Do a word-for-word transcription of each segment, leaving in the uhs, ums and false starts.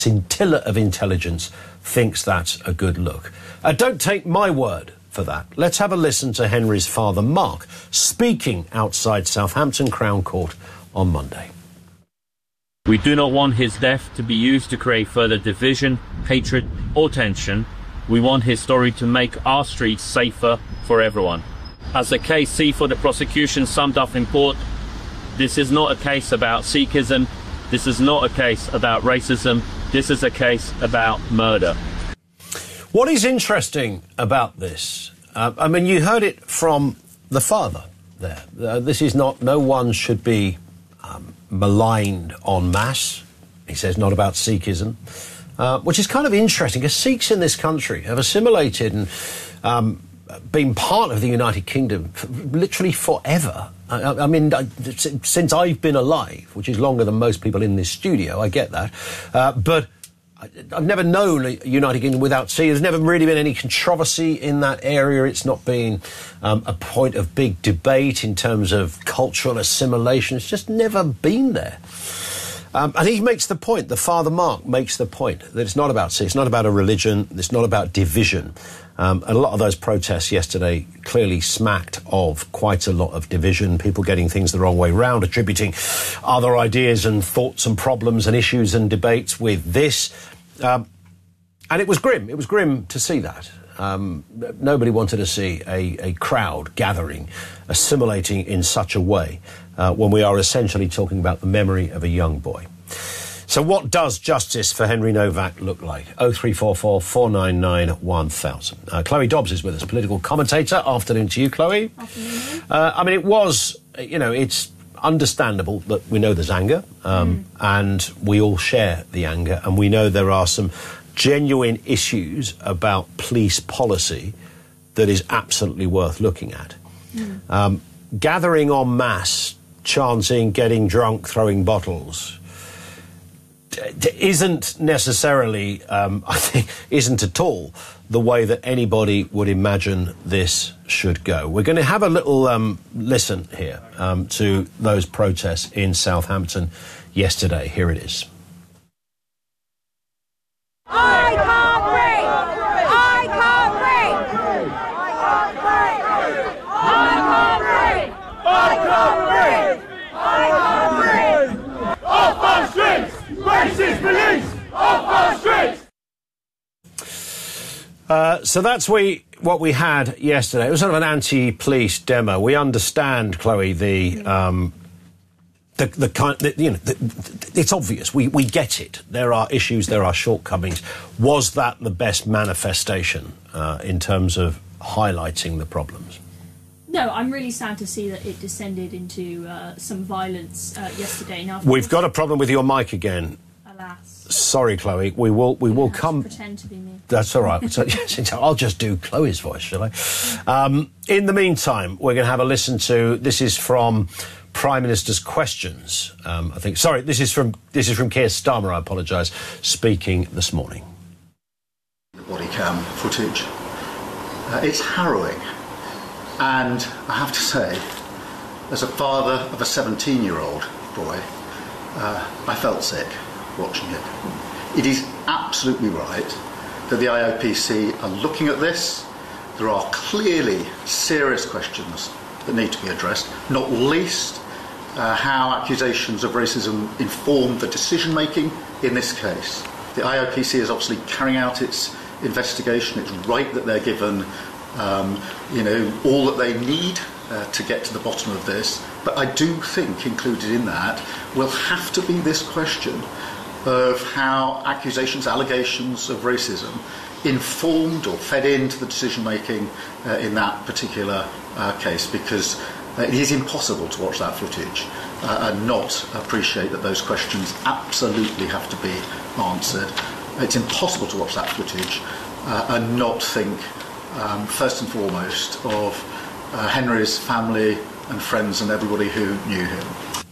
scintilla of intelligence thinks that's a good look. Uh, don't take my word for that. Let's have a listen to Henry's father, Mark, speaking outside Southampton Crown Court on Monday. We do not want his death to be used to create further division, hatred or tension. We want his story to make our streets safer for everyone. As the case C for the prosecution summed up in court, this is not a case about Sikhism, this is not a case about racism, this is a case about murder. What is interesting about this, uh, I mean, you heard it from the father there. Uh, this is not, no one should be um, maligned en masse. He says not about Sikhism, uh, which is kind of interesting, because Sikhs in this country have assimilated and um, been part of the United Kingdom for literally forever. I, I mean, since I've been alive, which is longer than most people in this studio, I get that, uh, but I've never known a United Kingdom without sea. There's never really been any controversy in that area. It's not been um, a point of big debate in terms of cultural assimilation. It's just never been there. Um, and he makes the point, the father Mark makes the point, that it's not about sea, it's not about a religion, it's not about division. Um, and a lot of those protests yesterday clearly smacked of quite a lot of division, people getting things the wrong way round, attributing other ideas and thoughts and problems and issues and debates with this. Um, and it was grim. It was grim to see that. Um, nobody wanted to see a, a crowd gathering, assimilating in such a way uh, when we are essentially talking about the memory of a young boy. So what does justice for Henry Novak look like? oh three four four, four nine nine, one thousand. Uh, Chloe Dobbs is with us, political commentator. Afternoon to you, Chloe. Afternoon. Uh, I mean, it was, you know, it's understandable that we know there's anger, um, mm. and we all share the anger, and we know there are some genuine issues about police policy that is absolutely worth looking at. Mm. Um, gathering en masse, chanting, getting drunk, throwing bottles, isn't necessarily, um, I think, isn't at all the way that anybody would imagine this should go. We're going to have a little um, listen here um, to those protests in Southampton yesterday. Here it is. I can't breathe! I can't breathe! I can't breathe! I can't breathe! I can't breathe! Off our streets! Racist police! Off our streets! Uh, so that's we what we had yesterday. It was sort of an anti-police demo. We understand, Chloe, the um, the the kind. The, you know, the, the, it's obvious. We we get it. There are issues. There are shortcomings. Was that the best manifestation uh, in terms of highlighting the problems? No, I'm really sad to see that it descended into uh, some violence uh, yesterday. Now, We've got a problem with your mic again. Alas. Sorry, Chloe. We will. We will come. Pretend to be me. That's all right. So, yes, I'll just do Chloe's voice, shall I? Um, in the meantime, we're going to have a listen to. This is from Prime Minister's questions. Um, I think. Sorry, this is from this is from Keir Starmer. I apologise. Speaking this morning. Body cam footage. Uh, it's harrowing, and I have to say, as a father of a seventeen-year-old boy, uh, I felt sick watching it. It is absolutely right that the I O P C are looking at this. There are clearly serious questions that need to be addressed, not least uh, how accusations of racism informed the decision making in this case. The I O P C is obviously carrying out its investigation. It's right that they're given um, you know, all that they need uh, to get to the bottom of this, but I do think included in that will have to be this question of how accusations, allegations of racism informed or fed into the decision making uh, in that particular uh, case, because uh, it is impossible to watch that footage uh, and not appreciate that those questions absolutely have to be answered. It's impossible to watch that footage uh, and not think um, first and foremost of uh, Henry's family and friends and everybody who knew him.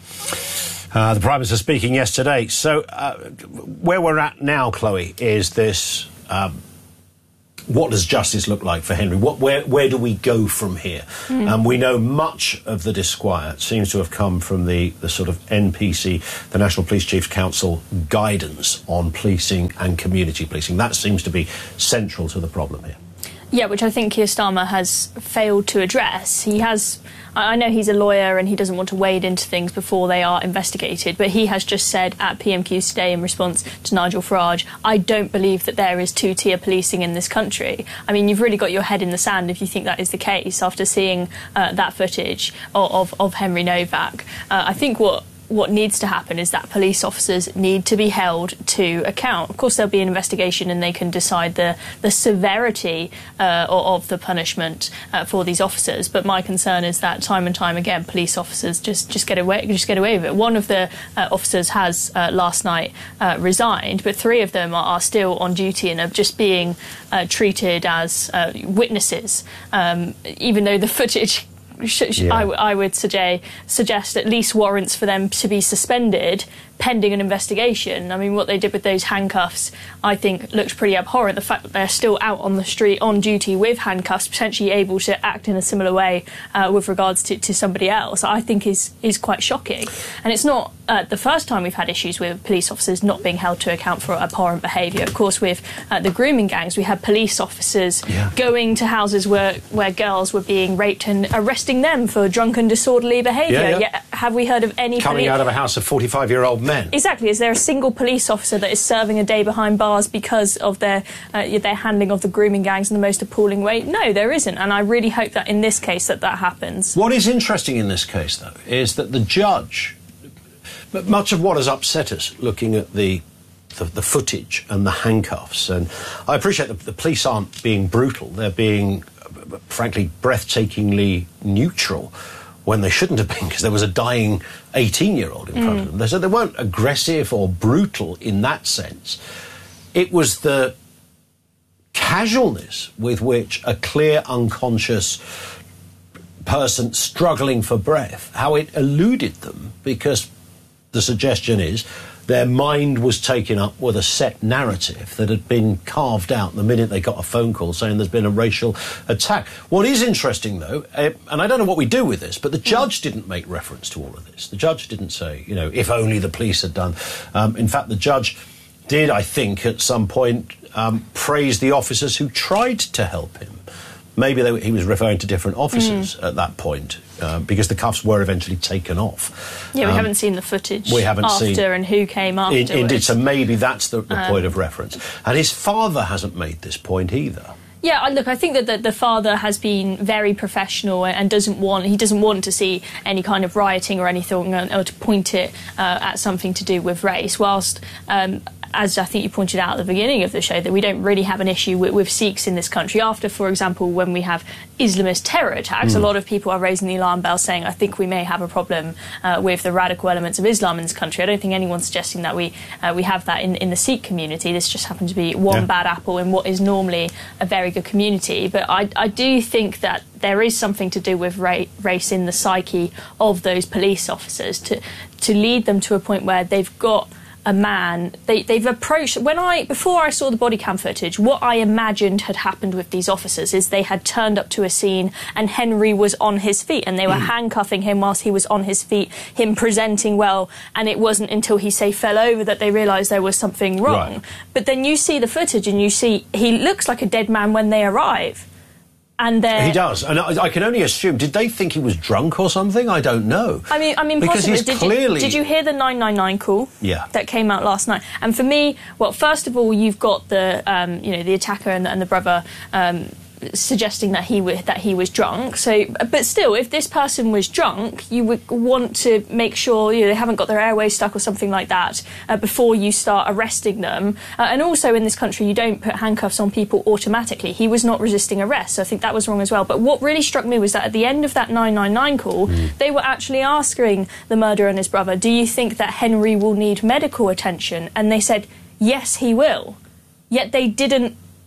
Uh, the Prime Minister speaking yesterday. So uh, where we're at now, Chloe, is this um, what does justice look like for Henry? What, where, where do we go from here? And mm. um, we know much of the disquiet seems to have come from the, the sort of N P C, the National Police Chiefs Council guidance on policing and community policing. That seems to be central to the problem here. Yeah, which I think Keir Starmer has failed to address. He has, I know he's a lawyer and he doesn't want to wade into things before they are investigated, but he has just said at P M Q today in response to Nigel Farage, I don't believe that there is two-tier policing in this country. I mean, you've really got your head in the sand if you think that is the case after seeing uh, that footage of, of, of Henry Novak. Uh, I think what What needs to happen is that police officers need to be held to account. Of course, there'll be an investigation and they can decide the, the severity uh, of the punishment uh, for these officers. But my concern is that time and time again, police officers just, just get away just get away with it. One of the uh, officers has uh, last night uh, resigned, but three of them are, are still on duty and are just being uh, treated as uh, witnesses, um, even though the footage Sh- sh- yeah. I, I would suggest, suggest at least warrants for them to be suspended pending an investigation. I mean, what they did with those handcuffs, I think, looks pretty abhorrent. The fact that they're still out on the street on duty with handcuffs, potentially able to act in a similar way uh, with regards to, to somebody else, I think is is quite shocking. And it's not uh, the first time we've had issues with police officers not being held to account for abhorrent behaviour. Of course, with uh, the grooming gangs, we had police officers yeah. going to houses where, where girls were being raped and arresting them for drunken, disorderly behaviour. Yeah, yeah. Yet, have we heard of any coming poli- out of a house of forty-five-year-old men? Exactly. Is there a single police officer that is serving a day behind bars because of their uh, their handling of the grooming gangs in the most appalling way? No, there isn't. And I really hope that in this case that that happens. What is interesting in this case, though, is that the judge, much of what has upset us looking at the The, the footage and the handcuffs, and I appreciate that the police aren't being brutal, they're being frankly breathtakingly neutral when they shouldn't have been, because there was a dying eighteen-year-old in front mm. of them. So they weren't aggressive or brutal in that sense. It was the casualness with which a clear unconscious person struggling for breath, how it eluded them, because the suggestion is their mind was taken up with a set narrative that had been carved out the minute they got a phone call saying there's been a racial attack. What is interesting, though, uh, and I don't know what we do with this, but the judge didn't make reference to all of this. The judge didn't say, you know, if only the police had done. Um, in fact, the judge did, I think, at some point um, praise the officers who tried to help him. Maybe they, he was referring to different officers mm. at that point, uh, because the cuffs were eventually taken off. Yeah, we um, haven't seen the footage we haven't after seen, and who came after. In, indeed, so maybe that's the, the um, point of reference. And his father hasn't made this point either. Yeah, look, I think that the, the father has been very professional and doesn't want, he doesn't want to see any kind of rioting or anything, or to point it uh, at something to do with race, whilst um, as I think you pointed out at the beginning of the show, that we don't really have an issue with, with Sikhs in this country. After, for example, when we have Islamist terror attacks, mm. a lot of people are raising the alarm bell saying, I think we may have a problem uh, with the radical elements of Islam in this country. I don't think anyone's suggesting that we uh, we have that in, in the Sikh community. This just happened to be one yeah. bad apple in what is normally a very good community. But I, I do think that there is something to do with ra- race in the psyche of those police officers to to lead them to a point where they've got a man, they, they've approached, when I, before I saw the body cam footage, what I imagined had happened with these officers is they had turned up to a scene and Henry was on his feet and they were mm. handcuffing him whilst he was on his feet, him presenting well, and it wasn't until he, say, fell over that they realised there was something wrong. Right. But then you see the footage and you see he looks like a dead man when they arrive. And he does, and I, I can only assume. Did they think he was drunk or something? I don't know. I mean, I mean, because possibly. he's did clearly. You, did you hear the nine nine nine call? Yeah. That came out last night. And for me, well, first of all, you've got the, um, you know, the attacker and, and the brother. Um, suggesting that he w- that he was drunk. So, but still, if this person was drunk, you would want to make sure you know, they haven't got their airways stuck or something like that uh, before you start arresting them. Uh, and also, in this country, you don't put handcuffs on people automatically. He was not resisting arrest, so I think that was wrong as well. But what really struck me was that at the end of that nine nine nine call, mm. they were actually asking the murderer and his brother, "Do you think that Henry will need medical attention?" And they said, "Yes, he will." Yet they didn't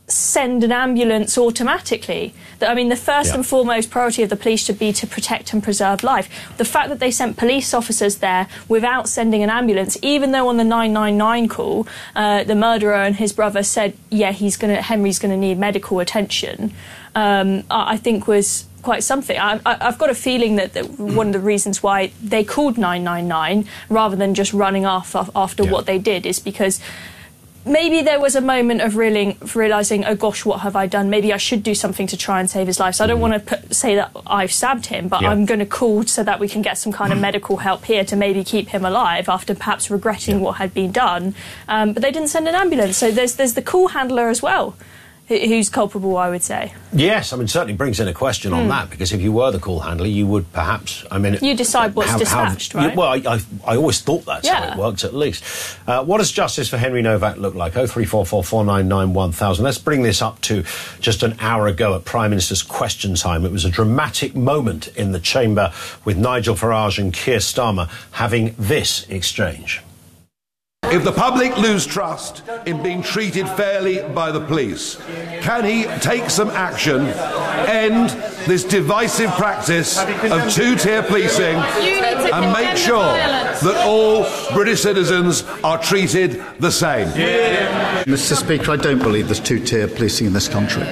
send an ambulance automatically. I mean, the first yeah. and foremost priority of the police should be to protect and preserve life. The fact that they sent police officers there without sending an ambulance, even though on the nine nine nine call, uh, the murderer and his brother said, yeah, he's gonna, Henry's going to need medical attention, um, I think was quite something. I, I, I've got a feeling that, that one of the reasons why they called nine nine nine rather than just running off after yeah. what they did is because maybe there was a moment of reeling, realising, oh gosh, what have I done? Maybe I should do something to try and save his life. So I don't want to put, say that I've stabbed him, but yeah. I'm going to call so that we can get some kind of medical help here to maybe keep him alive after perhaps regretting yeah. what had been done. Um, but they didn't send an ambulance. So there's, there's the call handler as well, who's culpable, I would say. Yes, I mean, certainly brings in a question on mm. that, because if you were the call handler, you would perhaps, I mean... You decide what's have, dispatched, have, right? You, well, I, I, I always thought that's yeah. how it worked, at least. Uh, what does justice for Henry Novak look like? oh three four four, four nine nine, one thousand. Let's bring this up to just an hour ago at Prime Minister's Question Time. It was a dramatic moment in the chamber with Nigel Farage and Keir Starmer having this exchange. If the public lose trust in being treated fairly by the police, can he take some action, end this divisive practice of two-tier policing and make sure that all British citizens are treated the same? Yeah. Mister Speaker, I don't believe there's two-tier policing in this country.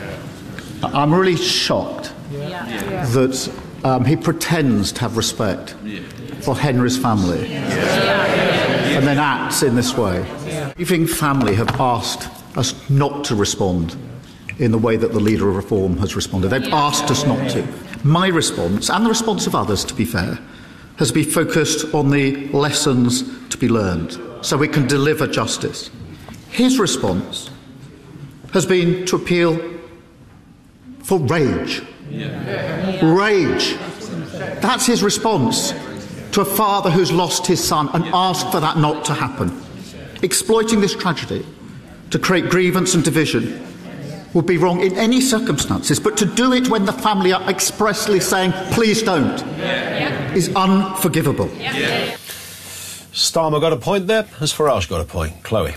I'm really shocked that um, he pretends to have respect for Henry's family. And then acts in this way. The Grieving family have asked us not to respond in the way that the Leader of Reform has responded. They've asked us not to. My response, and the response of others, to be fair, has been focused on the lessons to be learned so we can deliver justice. His response has been to appeal for rage. Rage. That's his response to a father who's lost his son and asked for that not to happen. Exploiting this tragedy to create grievance and division would be wrong in any circumstances, but to do it when the family are expressly saying, please don't, yeah. is unforgivable. Yeah. Starmer got a point there. Has Farage got a point? Chloe?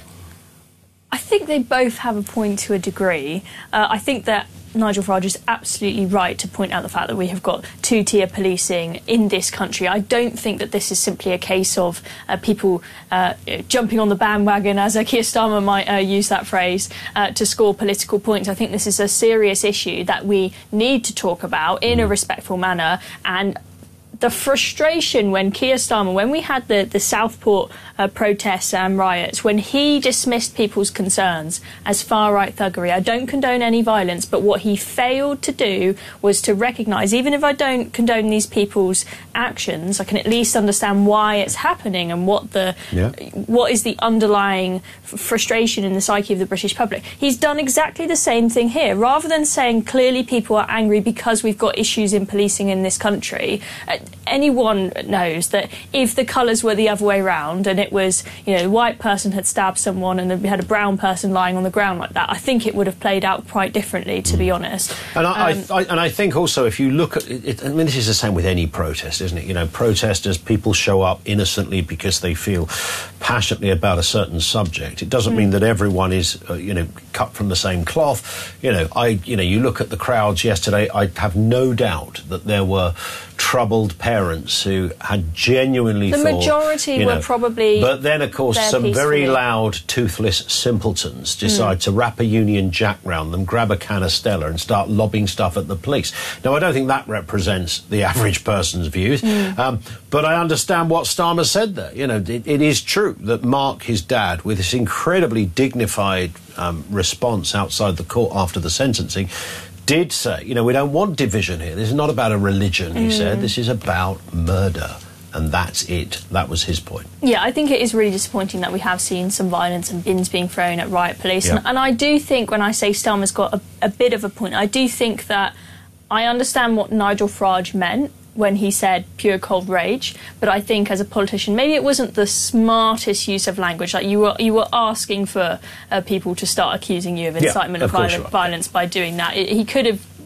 I think they both have a point to a degree. Uh, I think that Nigel Farage is absolutely right to point out the fact that we have got two-tier policing in this country. I don't think that this is simply a case of uh, people uh, jumping on the bandwagon, as Keir Starmer might uh, use that phrase, uh, to score political points. I think this is a serious issue that we need to talk about in a respectful manner. And the frustration when Keir Starmer, when we had the, the Southport uh, protests and riots, when he dismissed people's concerns as far-right thuggery. I don't condone any violence, but what he failed to do was to recognise, even if I don't condone these people's actions, I can at least understand why it's happening and what the yeah. what is the underlying f frustration in the psyche of the British public. He's done exactly the same thing here. Rather than saying clearly people are angry because we've got issues in policing in this country, uh, anyone knows that if the colours were the other way round and it was, you know, a white person had stabbed someone and then we had a brown person lying on the ground like that, I think it would have played out quite differently, to be honest. And I, um, I, I, and I think also if you look at it, I mean, this is the same with any protest, isn't it? You know, protesters, people show up innocently because they feel passionately about a certain subject. It doesn't mm. mean that everyone is, uh, you know, cut from the same cloth. You know, I, you know, you look at the crowds yesterday, I have no doubt that there were troubled parents who had genuinely the thought... The majority you know, were probably... But then, of course, some peacefully. very loud, toothless simpletons decide mm. to wrap a Union Jack round them, grab a can of Stella and start lobbing stuff at the police. Now, I don't think that represents the average person's views, mm. um, but I understand what Starmer said there. You know, it, it is true that Mark, his dad, with this incredibly dignified um, response outside the court after the sentencing, did say, you know, we don't want division here. This is not about a religion, he mm. said. This is about murder. And that's it. That was his point. Yeah, I think it is really disappointing that we have seen some violence and bins being thrown at riot police. Yeah. And, and I do think, when I say Starmer's got a, a bit of a point, I do think that I understand what Nigel Farage meant when he said pure cold rage, but I think as a politician, maybe it wasn't the smartest use of language. Like you were, you were asking for uh, people to start accusing you of incitement yeah, of of violent, you violence by doing that. It, he could have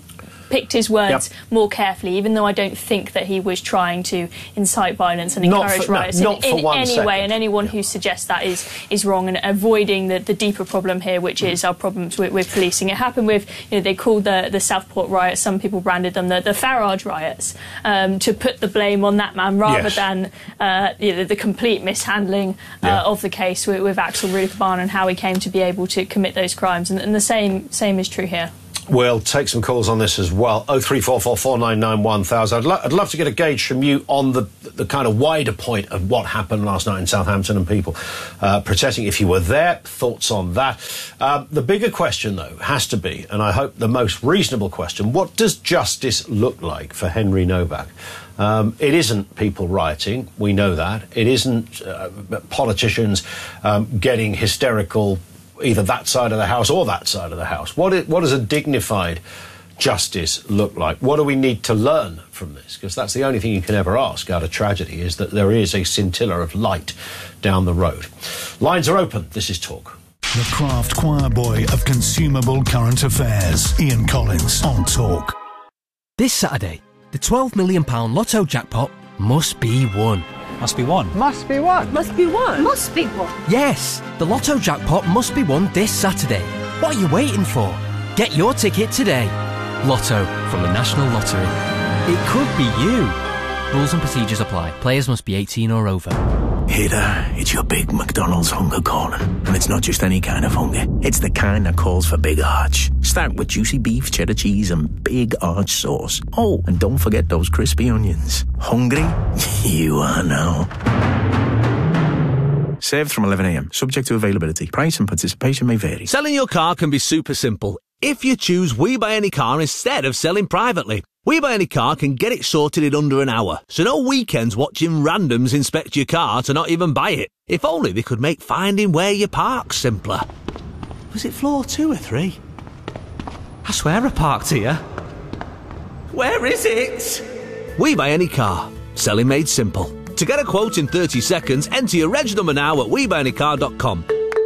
picked his words Yep. more carefully, even though I don't think that he was trying to incite violence and Not encourage for- no, riots not in, for in one any second. way. And anyone who suggests that is is wrong, and avoiding the, the deeper problem here, which is our problems with, with policing. It happened with, you know, they called the the Southport riots. Some people branded them the, the Farage riots, um, to put the blame on that man rather Yes. than uh, you know, the complete mishandling uh, Yeah. of the case with, with Axel Ruthban and how he came to be able to commit those crimes. And, and the same same is true here. We'll take some calls on this as well. oh three four four, four nine nine, one thousand. I'd, lo- I'd love to get a gauge from you on the the kind of wider point of what happened last night in Southampton and people uh, protesting. If you were there, thoughts on that. Uh, the bigger question, though, has to be, and I hope the most reasonable question, what does justice look like for Henry Novak? Um, it isn't people rioting, we know that. It isn't uh, politicians um, getting hysterical either that side of the house or that side of the house. What, is, what does a dignified justice look like? What do we need to learn from this? Because that's the only thing you can ever ask out of tragedy, is that there is a scintilla of light down the road. Lines are open. This is Talk. The craft choir boy of consumable current affairs, Ian Collins on Talk. This Saturday, the twelve million pounds Lotto jackpot must be won. Must be won. Must be one. Must be one. Must be one. Yes, the Lotto jackpot must be won this Saturday. What are you waiting for? Get your ticket today. Lotto from the National Lottery. It could be you. Rules and procedures apply. Players must be eighteen or over. Hey there, it's your big McDonald's hunger calling. And it's not just any kind of hunger. It's the kind that calls for big arch. Start with juicy beef, cheddar cheese and big arch sauce. Oh, and don't forget those crispy onions. Hungry? You are now. Served from eleven a m. Subject to availability. Price and participation may vary. Selling your car can be super simple if you choose We Buy Any Car instead of selling privately. We Buy Any Car can get it sorted in under an hour, so no weekends watching randoms inspect your car to not even buy it. If only they could make finding where you park simpler. Was it floor two or three? I swear I parked here. Where is it? We Buy Any Car. Selling made simple. To get a quote in thirty seconds, enter your reg number now at we buy any car dot com.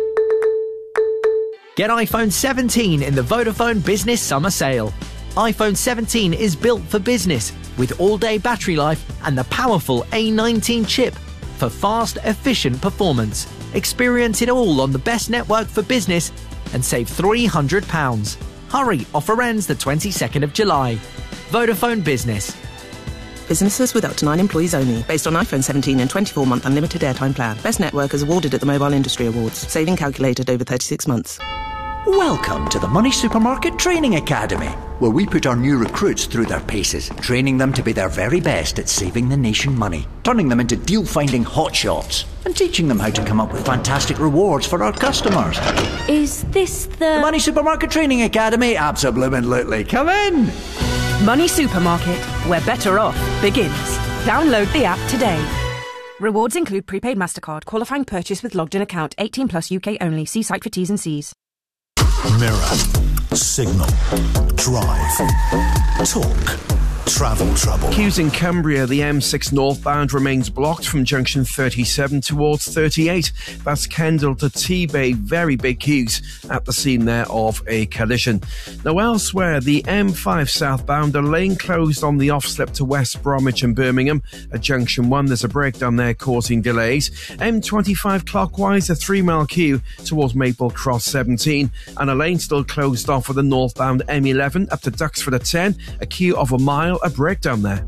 Get iPhone seventeen in the Vodafone Business Summer Sale. iPhone seventeen is built for business with all-day battery life and the powerful A nineteen chip for fast, efficient performance. Experience it all on the best network for business and save three hundred pounds. Hurry, offer ends the twenty-second of July. Vodafone Business. Businesses with up to nine employees only. Based on iPhone seventeen and twenty-four month unlimited airtime plan. Best network is awarded at the Mobile Industry Awards. Saving calculated over thirty-six months. Welcome to the Money Supermarket Training Academy, where we put our new recruits through their paces, training them to be their very best at saving the nation money, turning them into deal-finding hotshots, and teaching them how to come up with fantastic rewards for our customers. Is this the... The Money Supermarket Training Academy? Absolutely. Come in! Money Supermarket, where better off begins. Download the app today. Rewards include prepaid MasterCard, qualifying purchase with logged in account, eighteen plus U K only. See site for T's and C's. Mirror, Signal, Drive, Talk, Travel Trouble. Queues in Cumbria, the M six northbound remains blocked from junction thirty-seven towards thirty-eight. That's Kendal to T-Bay, very big queues at the scene there of a collision. Now elsewhere, the M five southbound, a lane closed on the off-slip to West Bromwich and Birmingham. At junction one, there's a breakdown there causing delays. M twenty-five clockwise, a three-mile queue towards Maple Cross seventeen, and a lane still closed off for the northbound M eleven up to Duxford at ten, a queue of a mile. A breakdown there.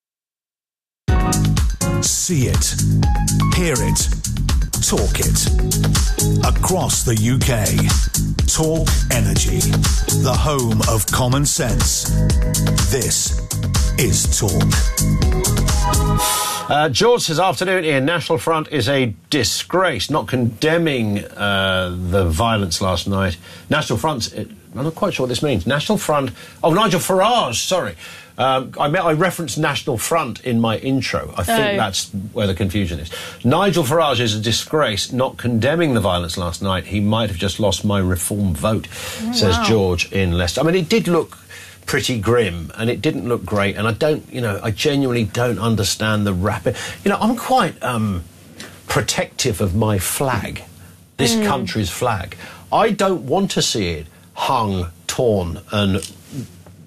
See it, hear it, talk it. Across the U K, Talk Energy, the home of common sense. This is Talk. Uh, George says, afternoon, Ian. National Front is a disgrace, not condemning uh, the violence last night. National Front, it, I'm not quite sure what this means. National Front, oh, Nigel Farage, sorry. Um, I, met, I referenced National Front in my intro. I think oh. that's where the confusion is. Nigel Farage is a disgrace, not condemning the violence last night. He might have just lost my Reform vote, oh, says wow. George in Leicester. I mean, it did look pretty grim, and it didn't look great, and I don't, you know, I genuinely don't understand the rapid... You know, I'm quite um, protective of my flag, this mm. country's flag. I don't want to see it hung, torn, and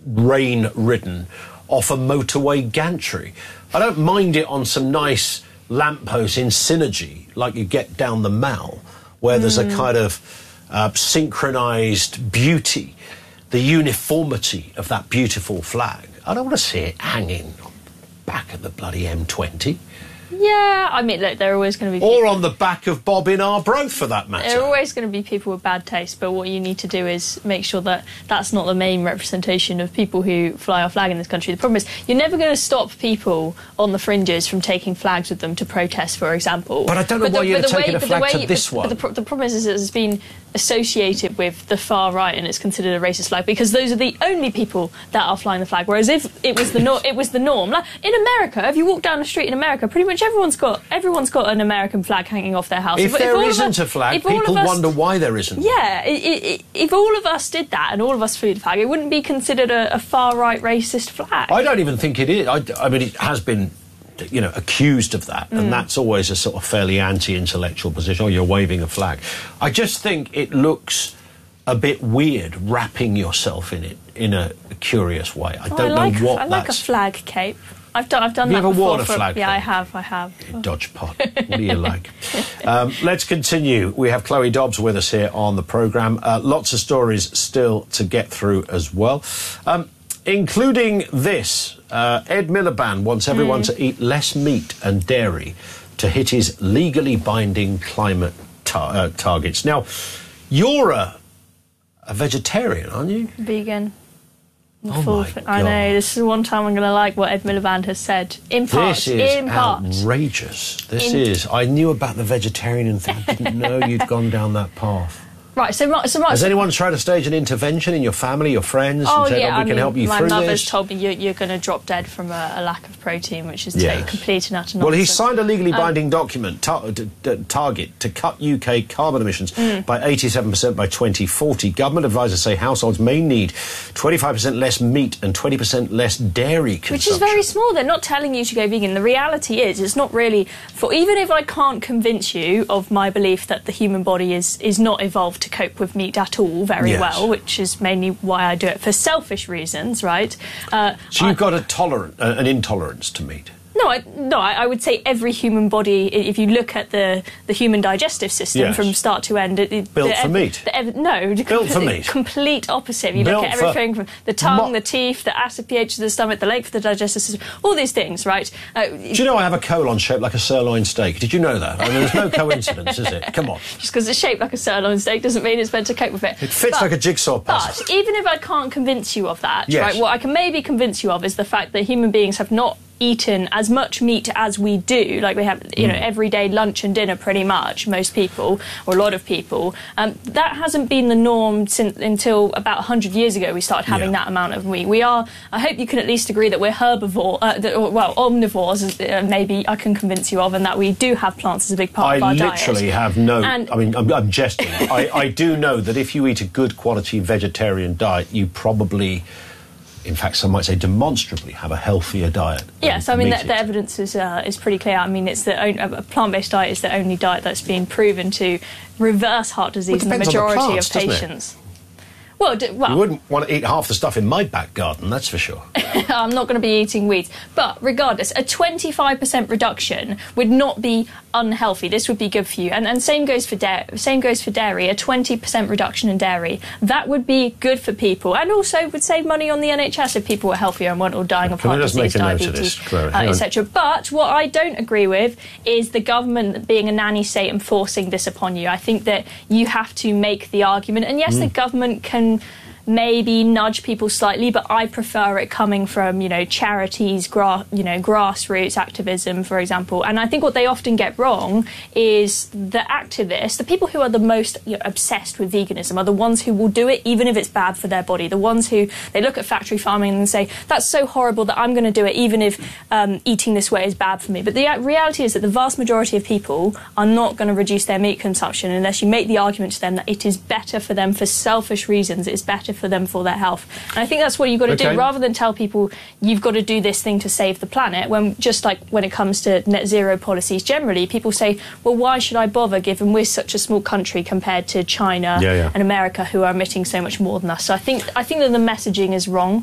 rain-ridden off a motorway gantry. I don't mind it on some nice lampposts in Synergy, like you get down the Mall, where mm. there's a kind of uh, synchronised beauty, the uniformity of that beautiful flag. I don't want to see it hanging on the back of the bloody M twenty. Yeah, I mean, look, there are always going to be Or people, on the back of Bob in Arbroath, for that matter. there are always going to be people with bad taste, but what you need to do is make sure that that's not the main representation of people who fly our flag in this country. The problem is, you're never going to stop people on the fringes from taking flags with them to protest, for example. But I don't know but why the, you're but the taking way, a but flag the way, to this but, one. But the, pro the problem is, is it's been associated with the far right, and it's considered a racist flag because those are the only people that are flying the flag. Whereas if it was the no it was the norm, like in America, if you walk down the street in America, pretty much everyone's got everyone's got an American flag hanging off their house. If, if there if isn't us, a flag, all people us, wonder why there isn't. Yeah, it, it, if all of us did that and all of us flew the flag, it wouldn't be considered a, a far right racist flag. I don't even think it is. I, I mean, it has been, you know, accused of that, Mm. and that's always a sort of fairly anti-intellectual position. Oh, you're waving a flag. I just think it looks a bit weird wrapping yourself in it in a curious way. I Oh, don't I like, know what I like that's... a flag cape. I've done. I've done Have that you ever before. worn a for- flag Yeah, I cape? have. I have. Dodge pot. What do you like? Um, let's continue. We have Chloe Dobbs with us here on the programme. Uh, lots of stories still to get through as well, um, including this. Uh, Ed Miliband wants everyone Mm. to eat less meat and dairy to hit his legally binding climate tar uh, targets. Now, you're a, a vegetarian, aren't you? Vegan. Oh Full my fi- I know, God. this is one time I'm going to like what Ed Miliband has said. In part. This is in part. outrageous. This In- is. I knew about the vegetarian thing. I didn't know you'd gone down that path. Right, so, right, so right. Has so- anyone tried to stage an intervention in your family, your friends, Oh, and said, yeah, oh, we I can mean, help you my through mother's this? told me you're, you're going to drop dead from a, a lack of protein, which is Yes. to- complete and utter Well, he nonsense. signed a legally Um, binding document, tar t- t- target, to cut U K carbon emissions Mm. by eighty-seven percent by twenty forty. Government advisors say households may need twenty-five percent less meat and twenty percent less dairy consumption. Which is very small. They're not telling you to go vegan. The reality is, it's not really for. Even if I can't convince you of my belief that the human body is is not evolved to cope with meat at all very Yes. well, which is mainly why I do it for selfish reasons, right? Uh, So you've got a tolerant, uh, an intolerance to meat. No, I, no, I, I would say every human body, i- if you look at the, the human digestive system Yes. from start to end... It, it- Built the for ev- meat. The ev- no, the Built for complete, meat. complete opposite. You Built look at for everything from the tongue, mo- the teeth, the acid pH of the stomach, the length of the digestive system, all these things, right? Uh, Do you know I have a colon shaped like a sirloin steak? Did you know that? I mean, there's no coincidence, is it? Come on. Just because it's shaped like a sirloin steak doesn't mean it's meant to cope with it. It fits But- like a jigsaw puzzle. But even if I can't convince you of that, Yes. right, what I can maybe convince you of is the fact that human beings have not eaten as much meat as we do, like we have, you know, Mm. everyday lunch and dinner pretty much, most people, or a lot of people. Um, that hasn't been the norm since until about one hundred years ago we started having Yeah. that amount of meat. We are, I hope you can at least agree that we're herbivore, uh, that, or, well, omnivores, as, uh, maybe I can convince you of, and that we do have plants as a big part I of our diet. literally have no... And- I mean, I'm, I'm jesting. I, I do know that if you eat a good quality vegetarian diet, you probably... In fact, some might say demonstrably have a healthier diet. Yes, I mean, meat the, the evidence is uh, is pretty clear. I mean, it's the only, a plant-based diet is the only diet that's been proven to reverse heart disease in the depends on the majority plants, of doesn't it? patients. Well, d- well, You wouldn't want to eat half the stuff in my back garden, that's for sure. I'm not going to be eating weeds. But regardless, a twenty-five percent reduction would not be unhealthy. This would be good for you. And, and same goes for dairy. Same goes for dairy. A twenty percent reduction in dairy, that would be good for people, and also would save money on the N H S if people were healthier and weren't all dying of Can heart we just disease, make a note of diabetes, this, Chloe? uh, Hang on. et cetera. But what I don't agree with is the government being a nanny state and forcing this upon you. I think that you have to make the argument, and yes, Mm. the government can maybe nudge people slightly, but I prefer it coming from, you know, charities, gra- you know, grassroots activism, for example. And I think what they often get wrong is the activists, the people who are the most, you know, obsessed with veganism, are the ones who will do it even if it's bad for their body. The ones who they look at factory farming and say, that's so horrible that I'm going to do it even if um, eating this way is bad for me. But the reality is that the vast majority of people are not going to reduce their meat consumption unless you make the argument to them that it is better for them for selfish reasons. It's better for them for their health. And I think that's what you've got to Okay. do, rather than tell people you've got to do this thing to save the planet, when just like when it comes to net zero policies generally, people say, well, why should I bother given we're such a small country compared to China Yeah, yeah. and America, who are emitting so much more than us. So I think I think that the messaging is wrong.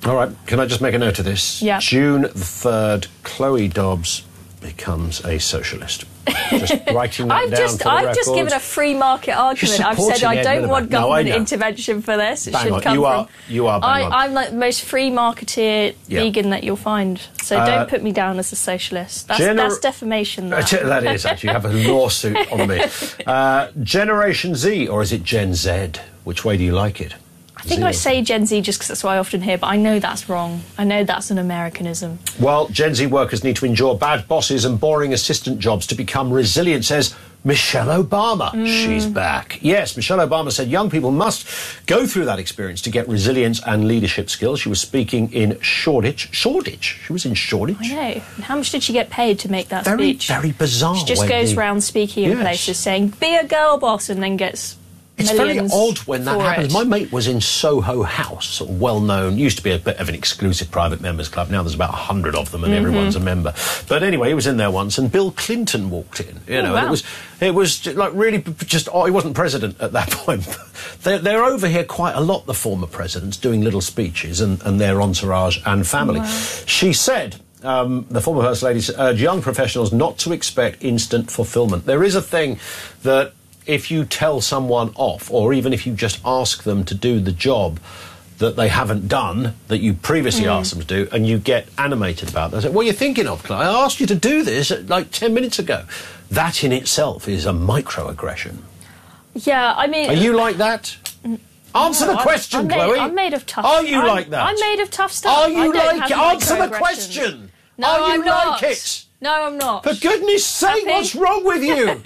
All right, can I just make a note of this? Yeah. June the third, Chloe Dobbs becomes a socialist. Just writing that I've down just, for the I've record. just given a free market argument. I've said supporting I Ed don't with want that. No, I government know. intervention for this. It Bang should on. come You from. are- you are bang I, on. I'm like the most free marketeer Yeah. vegan that you'll find. So Uh, don't put me down as a socialist. That's, Gener- that's defamation. That. That is, actually. You have a lawsuit on me. Uh, Generation Z, or is it Gen Z? Which way do you like it? I think I say Gen Z just because that's what I often hear, but I know that's wrong. I know that's an Americanism. Well, Gen Z workers need to endure bad bosses and boring assistant jobs to become resilient, says Michelle Obama. Mm. She's back. Yes, Michelle Obama said young people must go through that experience to get resilience and leadership skills. She was speaking in Shoreditch. Shoreditch? She was in Shoreditch. I know. And how much did she get paid to make that Very, speech? very bizarre. She just when goes the- around speaking in Yes. places saying, be a girl boss, and then gets It's very millions odd when that for happens. it. My mate was in Soho House, sort of well-known, used to be a bit of an exclusive private members club. Now there's about a hundred of them and Mhm. everyone's a member. But anyway, he was in there once and Bill Clinton walked in, you Oh, know, and wow. it was, it was ju- like really p- just, oh, he wasn't president at that point. they're, they're over here quite a lot, the former presidents, doing little speeches and, and their entourage and family. Wow. She said, Um, the former First Lady urged young professionals not to expect instant fulfilment. There is a thing that if you tell someone off, or even if you just ask them to do the job that they haven't done, that you previously Mm. asked them to do, and you get animated about that. I say, what are you thinking of, Clive? I asked you to do this like ten minutes ago. That in itself is a microaggression. Yeah, I mean... Are you like that? Answer No, the I'm- question, I'm made, Chloe. I'm made of tough... Are you I'm, like that? I'm made of tough stuff. Are I you don't like have it? Answer the microaggressions. question. No, Are you I'm not. like it? No, I'm not. For goodness sake, Happy? what's wrong with you?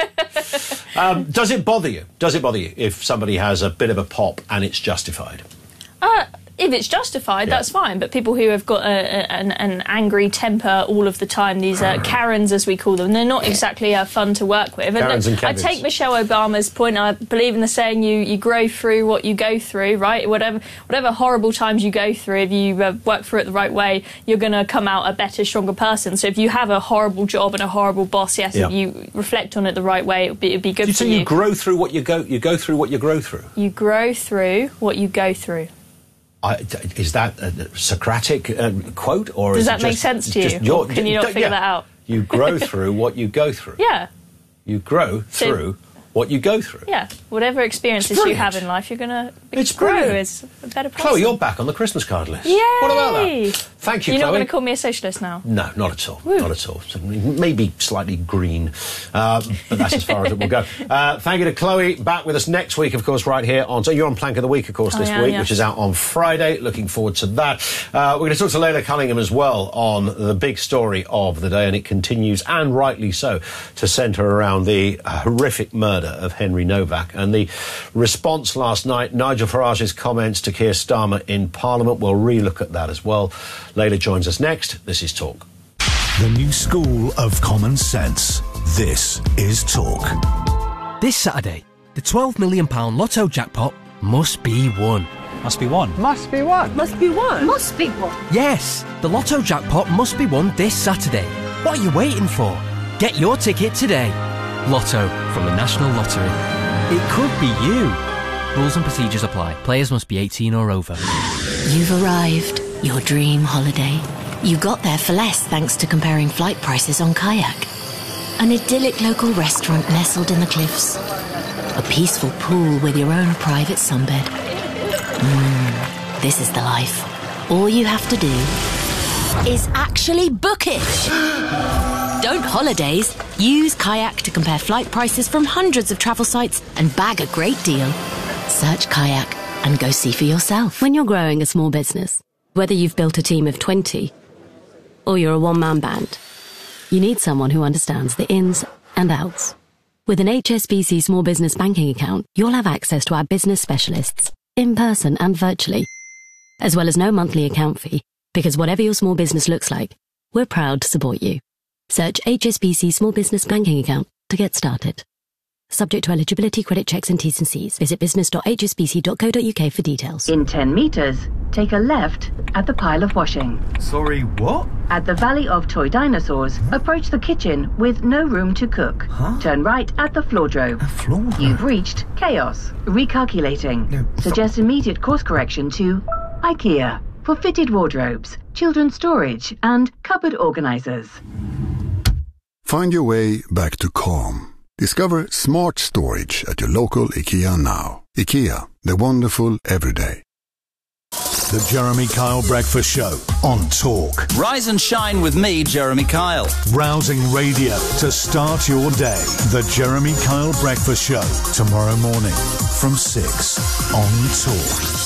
um, does it bother you? Does it bother you if somebody has a bit of a pop and it's justified? Uh, if it's justified, Yeah. that's fine. But people who have got a, a, an, an angry temper all of the time, these uh, Karens, as we call them, they're not exactly uh, fun to work with. Karens and I Kevins. take Michelle Obama's point. I believe in the saying, you, you grow through what you go through, right? Whatever whatever horrible times you go through, if you uh, work through it the right way, you're going to come out a better, stronger person. So if you have a horrible job and a horrible boss, yes, Yeah. if you reflect on it the right way, it'd be, it'd be good Do you for say you. you grow through what you go? You go through what you grow through. You grow through what you go through. I, is that a Socratic uh, quote, or Does is that it make just, sense to you? just your- Or can you not d- figure yeah. that out? You grow through what you go through. Yeah. You grow So- through what you go through. Yeah, whatever experiences you brilliant. have in life, you're going to It's grow brilliant. as a better person. Chloe, you're back on the Christmas card list. Yay! What about that? Thank you, You're not Chloe. going to call me a socialist now? No, not at all. Woo. Not at all. So maybe slightly green, uh, but that's as far as it will go. Uh, thank you to Chloe. Back with us next week, of course, right here on... So you're on Plank of the Week, of course, I this am, week, yes. which is out on Friday. Looking forward to that. Uh, we're going to talk to Layla Cunningham as well on the big story of the day, and it continues, and rightly so, to centre around the horrific murder of Henry Novak and the response last night, Nigel Farage's comments to Keir Starmer in Parliament. We'll re-look at that as well. Layla joins us next. This is Talk. The new school of common sense. This is Talk. This Saturday, the twelve million pounds Lotto jackpot must be won. Must be won. Must be won. Must be one. Must be one. Yes, the Lotto jackpot must be won this Saturday. What are you waiting for? Get your ticket today. Lotto from the National Lottery. It could be you. Rules and procedures apply. Players must be eighteen or over. You've arrived. Your dream holiday. You got there for less thanks to comparing flight prices on Kayak. An idyllic local restaurant nestled in the cliffs. A peaceful pool with your own private sunbed. Mmm, this is the life. All you have to do is actually book it. Don't holidays. Use Kayak to compare flight prices from hundreds of travel sites and bag a great deal. Search Kayak and go see for yourself. When you're growing a small business, whether you've built a team of twenty or you're a one-man band, you need someone who understands the ins and outs. With an H S B C small business banking account, you'll have access to our business specialists, in person and virtually, as well as no monthly account fee, because whatever your small business looks like, we're proud to support you. Search H S B C Small Business Banking Account to get started. Subject to eligibility, credit checks and T's and C's. Visit business dot h s b c dot co dot u k for details. In ten metres, take a left at the pile of washing. Sorry, what? At the Valley of Toy Dinosaurs, approach the kitchen with no room to cook. Huh? Turn right at the floordrome. Floor? You've reached chaos. Recalculating. Suggest immediate course correction to IKEA. for fitted wardrobes, children's storage and cupboard organisers. Find your way back to calm. Discover smart storage at your local IKEA now. IKEA, the wonderful everyday. The Jeremy Kyle Breakfast Show on Talk. Rise and shine with me, Jeremy Kyle. Rousing radio to start your day. The Jeremy Kyle Breakfast Show. Tomorrow morning from six on Talk.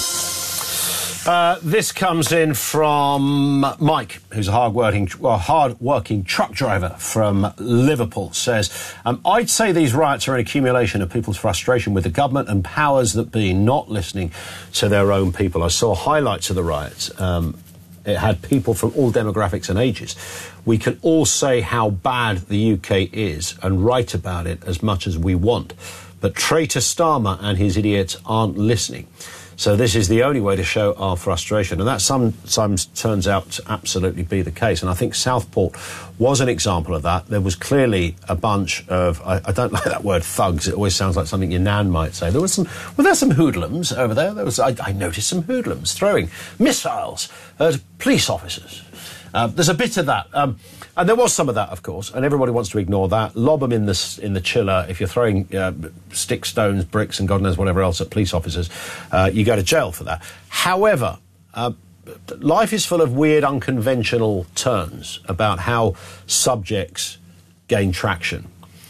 Uh, this comes in from Mike, who's a hard-working, well, hard-working truck driver from Liverpool. Says, um, I'd say these riots are an accumulation of people's frustration with the government and powers that be not listening to their own people. I saw highlights of the riots. Um, it had people from all demographics and ages. We can all say how bad the U K is and write about it as much as we want. But traitor Starmer and his idiots aren't listening. So this is the only way to show our frustration. And that sometimes turns out to absolutely be the case. And I think Southport was an example of that. There was clearly a bunch of, I, I don't like that word thugs. It always sounds like something your nan might say. There was some, well, there's some hoodlums over there. There was, I, I noticed some hoodlums throwing missiles at police officers. Uh, there's a bit of that. Um, and there was some of that, of course, and everybody wants to ignore that. Lob them in the, in the chiller. If you're throwing uh, sticks, stones, bricks, and God knows whatever else at police officers, uh, you go to jail for that. However, uh, life is full of weird, unconventional turns about how subjects gain traction.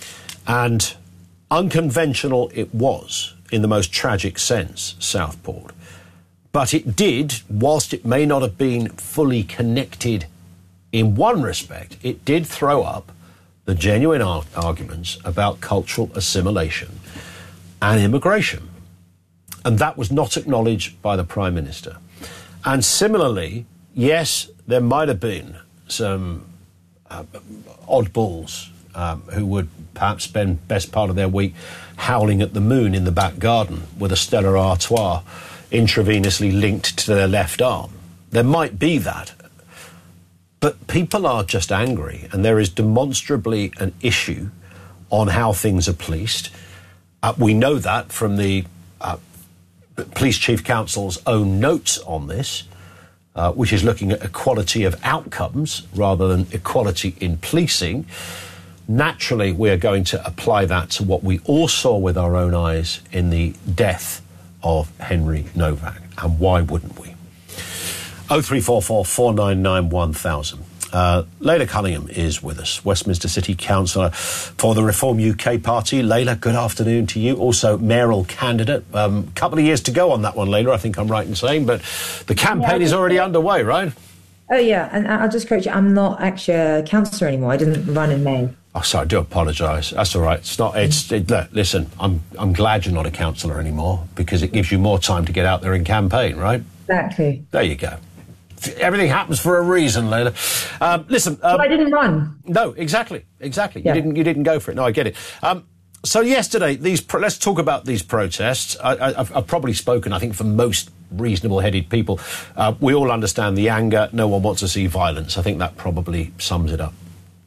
And unconventional it was, in the most tragic sense, Southport. But it did, whilst it may not have been fully connected in one respect, it did throw up the genuine ar- arguments about cultural assimilation and immigration. And that was not acknowledged by the Prime Minister. And similarly, yes, there might have been some uh, oddballs um, who would perhaps spend best part of their week howling at the moon in the back garden with a Stella Artois intravenously linked to their left arm. There might be that. But people are just angry, and there is demonstrably an issue on how things are policed. Uh, we know that from the uh, Police Chief Counsel's own notes on this, uh, which is looking at equality of outcomes rather than equality in policing. Naturally, we are going to apply that to what we all saw with our own eyes in the death of Henry Novak. And why wouldn't we? oh three four four, four nine nine, one thousand. Uh, Layla Cunningham is with us, Westminster City Councillor for the Reform U K Party. Layla, good afternoon to you. Also, mayoral candidate. A um, couple of years to go on that one, Layla, I think I'm right in saying. But the campaign yeah, is already yeah. underway, right? Oh, yeah. And I'll just correct you. I'm not actually a councillor anymore. I didn't run in May. Oh, sorry, I do apologise. That's all right. It's not. It's it, look, listen. I'm I'm glad you're not a councillor anymore because it gives you more time to get out there and campaign, right? Exactly. There you go. Everything happens for a reason, Layla. Um, listen, um, but I didn't run. No, exactly, exactly. Yeah. You didn't. You didn't go for it. No, I get it. Um, so yesterday, these. Pro- let's talk about these protests. I, I, I've, I've probably spoken, I think, for most reasonable-headed people. Uh, we all understand the anger. No one wants to see violence. I think that probably sums it up.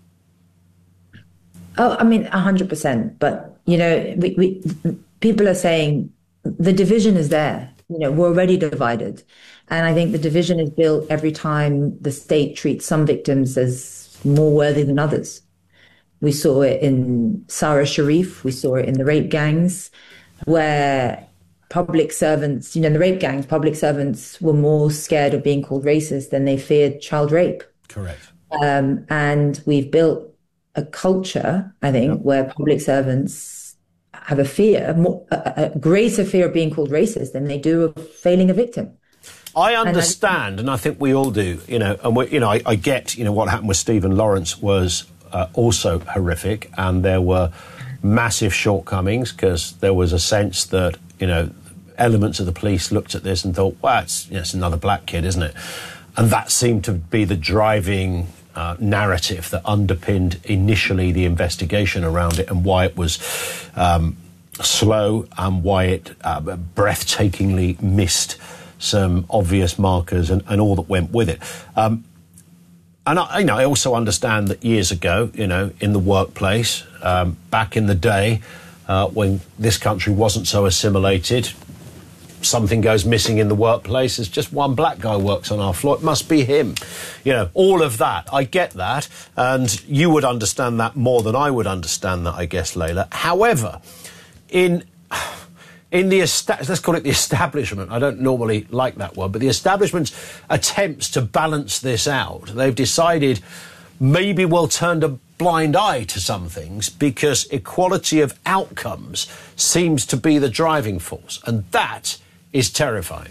Oh, I mean, a hundred percent. But you know, we, we people are saying the division is there. You know, we're already divided. And I think the division is built every time the state treats some victims as more worthy than others. We saw it in Sarah Sharif. We saw it in the rape gangs, where public servants, you know, in the rape gangs, public servants were more scared of being called racist than they feared child rape. Correct. Um, and we've built a culture, I think, yep. where public servants have a fear, more, a, a greater fear of being called racist than they do of failing a victim. I understand, and I think we all do, you know, and we, you know, I, I get, you know, what happened with Stephen Lawrence was uh, also horrific, and there were massive shortcomings because there was a sense that, you know, elements of the police looked at this and thought, well, it's, you know, it's another black kid, isn't it? And that seemed to be the driving uh, narrative that underpinned initially the investigation around it and why it was um, slow and why it uh, breathtakingly missed some obvious markers and, and all that went with it. Um, and I, you know, I also understand that years ago, you know, in the workplace, um, back in the day, uh, when this country wasn't so assimilated, something goes missing in the workplace, there's just one black guy works on our floor, it must be him. You know, all of that. I get that, and you would understand that more than I would understand that, I guess, Layla. However, in... In the, let's call it the establishment, I don't normally like that word, but the establishment's attempts to balance this out, they've decided maybe we'll turn a blind eye to some things because equality of outcomes seems to be the driving force, and that is terrifying.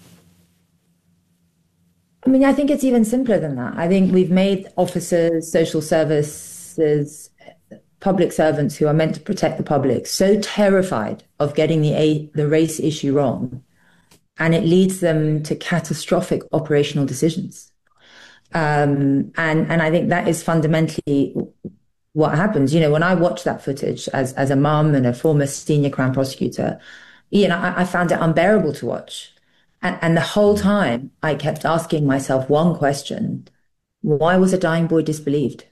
I mean, I think it's even simpler than that. I think we've made officers, social services, public servants who are meant to protect the public so terrified of getting the a, the race issue wrong, and it leads them to catastrophic operational decisions. Um, and and I think that is fundamentally what happens. You know, when I watched that footage as as a mum and a former senior Crown prosecutor, you know, I, I found it unbearable to watch. And, and the whole time I kept asking myself one question: why was a dying boy disbelieved?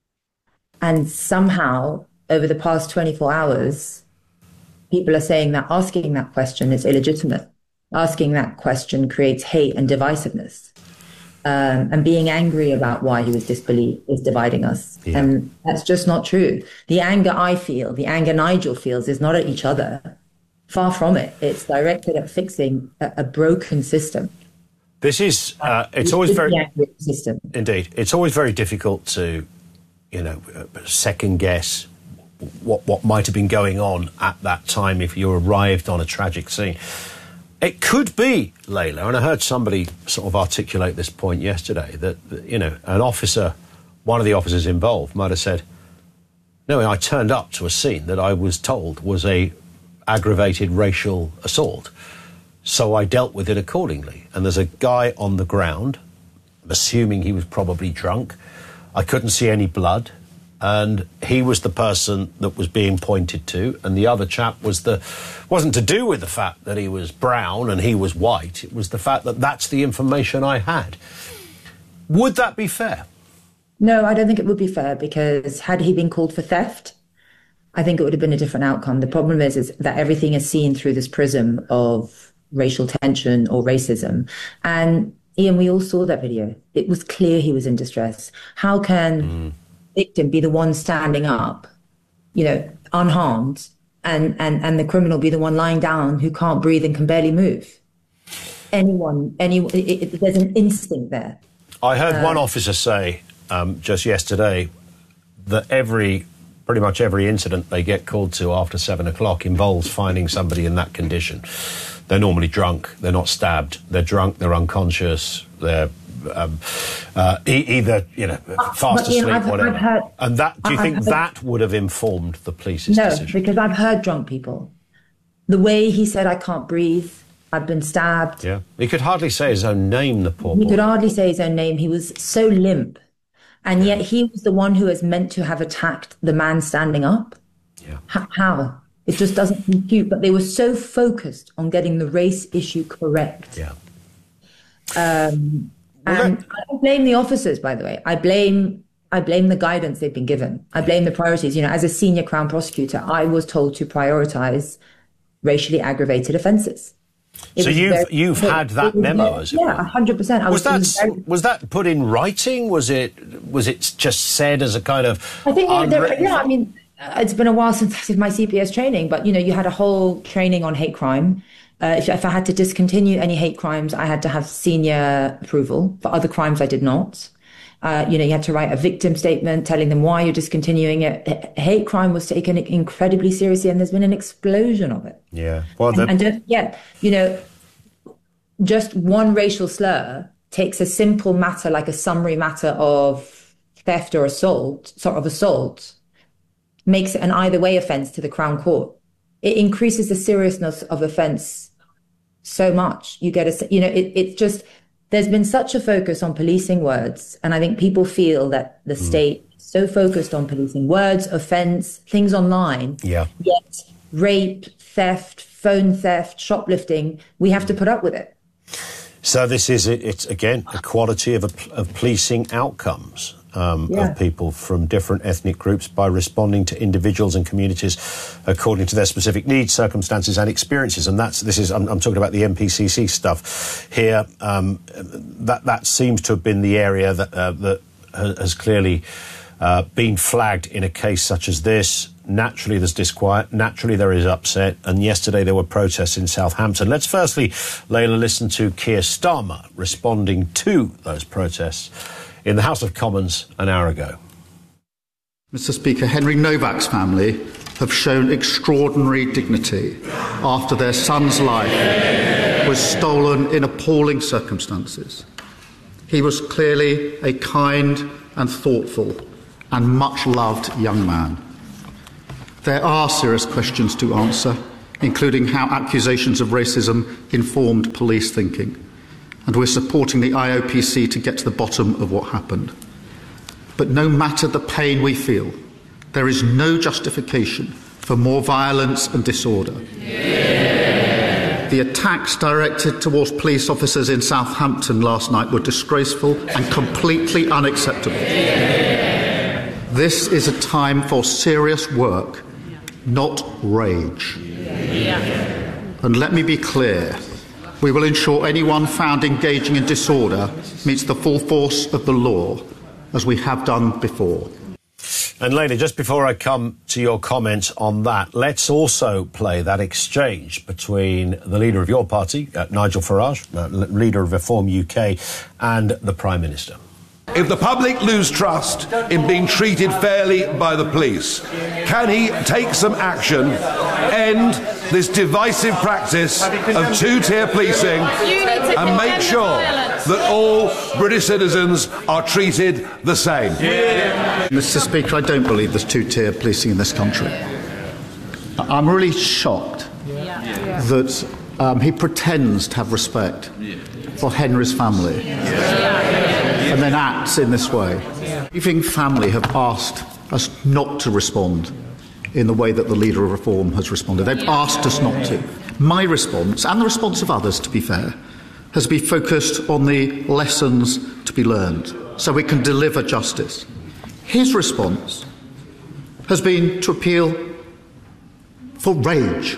And somehow, over the past twenty-four hours, people are saying that asking that question is illegitimate. Asking that question creates hate and divisiveness. Um, and being angry about why he was disbelieved is dividing us. Yeah. And that's just not true. The anger I feel, the anger Nigel feels, is not at each other. Far from it. It's directed at fixing a, a broken system. This is, uh, it's always very... System. Indeed. It's always very difficult to... you know, second guess what what might have been going on at that time if you arrived on a tragic scene. It could be, Layla, and I heard somebody sort of articulate this point yesterday, that, you know, an officer, one of the officers involved might have said, no, I turned up to a scene that I was told was a aggravated racial assault, so I dealt with it accordingly. And there's a guy on the ground, I'm assuming he was probably drunk, I couldn't see any blood, and he was the person that was being pointed to, and the other chap was the wasn't to do with the fact that he was brown and he was white. It was the fact that that's the information I had. Would that be fair? No, I don't think it would be fair, because had he been called for theft, I think it would have been a different outcome. The problem is, is that everything is seen through this prism of racial tension or racism, and Ian, we all saw that video. It was clear he was in distress. How can mm. the victim be the one standing up, you know, unharmed, and, and, and the criminal be the one lying down who can't breathe and can barely move? Anyone, any, it, it, there's an instinct there. I heard uh, one officer say um, just yesterday that every, pretty much every incident they get called to after seven o'clock involves finding somebody in that condition. They're normally drunk, they're not stabbed, they're drunk, they're unconscious, they're um, uh, e- either, you know, fast but, Ian, asleep, I've, whatever. I've heard, and that, do you I've think heard, that would have informed the police's no, decision? No, because I've heard drunk people. The way he said, I can't breathe, I've been stabbed. Yeah, he could hardly say his own name, the poor He boy. could hardly say his own name. He was so limp. And yet he was the one who was meant to have attacked the man standing up. Yeah. H- how? It just doesn't compute. But they were so focused on getting the race issue correct. Yeah. Um, and I don't blame the officers, by the way. I blame I blame the guidance they've been given. I blame the priorities. You know, as a senior Crown prosecutor, I was told to prioritise racially aggravated offences. It so you've very, you've had that memo, very, as it yeah, were. a hundred percent. Was that very, was that put in writing? Was it was it just said as a kind of? I think there, yeah. I mean, it's been a while since I did my C P S training, but you know, you had a whole training on hate crime. Uh, if, if I had to discontinue any hate crimes, I had to have senior approval. For other crimes, I did not. Uh, you know, you had to write a victim statement telling them why you're discontinuing it. H- hate crime was taken incredibly seriously, and there's been an explosion of it. Yeah. Well, and, and don't forget, you know, just one racial slur takes a simple matter like a summary matter of theft or assault, sort of assault, makes it an either way offence to the Crown Court. It increases the seriousness of offence so much. You get a, you know, it, it's just, there's been such a focus on policing words. And I think people feel that the mm. state is so focused on policing words, offence, things online. Yeah. Yet rape, theft, phone theft, shoplifting, we have to put up with it. So this is, it's again, equality of, of policing outcomes. um, Yeah. of people from different ethnic groups by responding to individuals and communities according to their specific needs, circumstances and experiences. And that's, this is, I'm, I'm talking about the N P C C stuff here. Um, that, that seems to have been the area that, uh, that has clearly uh, been flagged in a case such as this. Naturally, there's disquiet. Naturally, there is upset. And yesterday, there were protests in Southampton. Let's firstly, Layla, listen to Keir Starmer responding to those protests in the House of Commons an hour ago. Mister Speaker, Henry Novak's family have shown extraordinary dignity after their son's life was stolen in appalling circumstances. He was clearly a kind and thoughtful and much-loved young man. There are serious questions to answer, including how accusations of racism informed police thinking, and we're supporting the I O P C to get to the bottom of what happened. But no matter the pain we feel, there is no justification for more violence and disorder. Yeah. The attacks directed towards police officers in Southampton last night were disgraceful and completely unacceptable. Yeah. This is a time for serious work, not rage. Yeah. And let me be clear, we will ensure anyone found engaging in disorder meets the full force of the law, as we have done before. And Layla, just before I come to your comments on that, let's also play that exchange between the leader of your party, uh, Nigel Farage, uh, leader of Reform U K, and the Prime Minister. If the public lose trust in being treated fairly by the police, can he take some action, end this divisive practice of two-tier policing, and make sure that all British citizens are treated the same? Yeah. Mister Speaker, I don't believe there's two-tier policing in this country. I'm really shocked that um, he pretends to have respect for Henry's family and then acts in this way. Grieving family have asked us not to respond in the way that the leader of Reform has responded. They've asked us not to. My response, and the response of others, to be fair, has been focused on the lessons to be learned so we can deliver justice. His response has been to appeal for rage.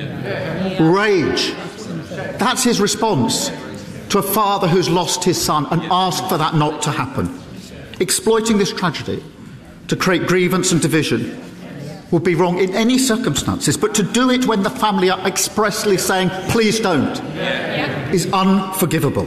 Rage. That's his response to a father who's lost his son and asked for that not to happen. Exploiting this tragedy to create grievance and division would be wrong in any circumstances, but to do it when the family are expressly saying, please don't, is unforgivable.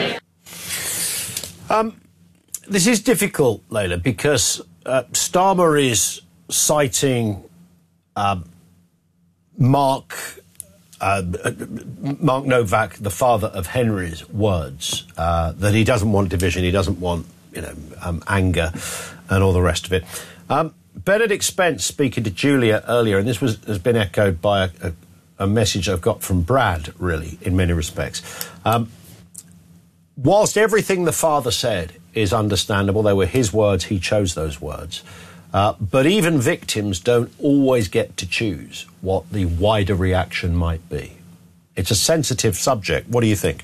Um, this is difficult, Layla, because uh, Starmer is citing uh, Mark Uh, Mark Novak, the father of Henry's, words uh, that he doesn't want division, he doesn't want, you know, um, anger and all the rest of it. Um, Benedict Spence speaking to Julia earlier, and this was, has been echoed by a, a, a message I've got from Brad, really, in many respects. Um, whilst everything the father said is understandable, they were his words, he chose those words. Uh, but even victims don't always get to choose what the wider reaction might be. It's a sensitive subject. What do you think?